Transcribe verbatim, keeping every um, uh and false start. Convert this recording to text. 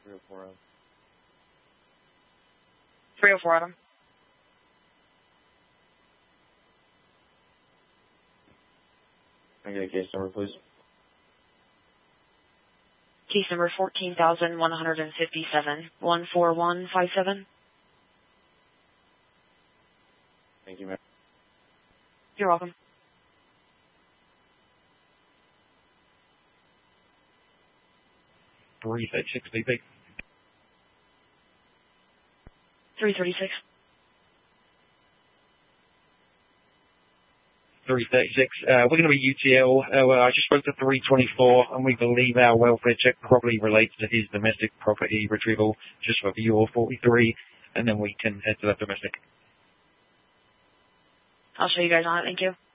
three oh four Adam. three oh four Adam. Can I get a case number, please? Case number fourteen thousand one hundred fifty-seven, one four one five seven. Thank you, ma'am. You're welcome. three thirty-six B P. three thirty-six. three thirty-six. Uh, we're going to be U T L. Uh, well, I just spoke to three twenty-four, and we believe our welfare check probably relates to his domestic property retrieval, just for V O forty-three, and then we can head to that domestic. I'll show you guys on it. Thank you.